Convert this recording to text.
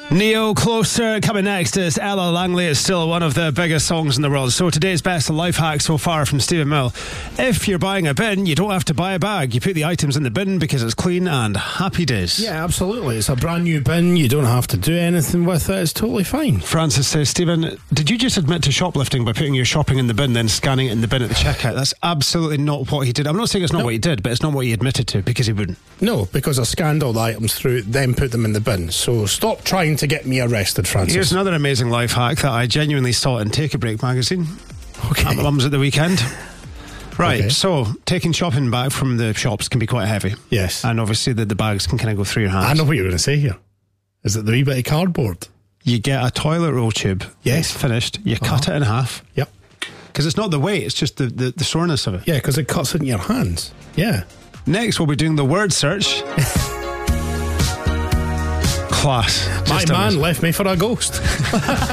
Neo Closer coming next is Ella Langley. It's still one of the biggest songs in the world. So today's best life hack so far from Stephen Mill. If you're buying a bin, you don't have to buy a bag. You put the items in the bin because it's clean and happy days. Yeah, absolutely. It's a brand new bin. You don't have to do anything with it. It's totally fine. Francis says, Stephen, did you just admit to shoplifting by putting your shopping in the bin, then scanning it in the bin at the checkout? That's absolutely not what he did. I'm not saying it's not what he did, but it's not what he admitted to, because he wouldn't. No, because I scanned all the items through, then put them in the bin. So stop trying to get me arrested, Francis. Here's another amazing life hack that I genuinely saw in Take a Break magazine. Okay. At my mum's at the weekend. Right, Okay. so taking shopping back from the shops can be quite heavy. Yes. And obviously the bags can kind of go through your hands. I know what you're going to say here. Is it the wee bit of cardboard? You get a toilet roll tube. Yes. It's finished. You cut it in half. Yep. Because it's not the weight, it's just the soreness of it. Yeah, because it cuts in your hands. Yeah. Next, we'll be doing the word search. Class. My Just man amazing. left me for a ghost.